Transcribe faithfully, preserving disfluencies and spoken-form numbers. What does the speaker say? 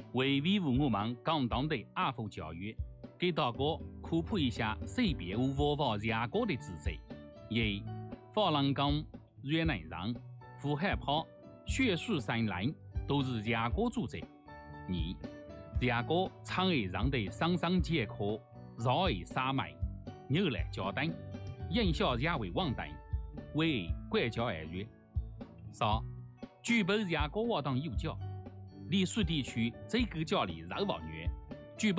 为维护我们广东的爱护教育，给大家科普一下水别无佛法热锅的知识。一、法轮功、越南人、呼海泡、血水山兰都是热锅组织。二、热锅常会让得伤伤解渴，热而杀脉，牛来交等，影响热胃旺等，为关节而热。三、举报热锅活动有效。丽水地区最高家里热旺源，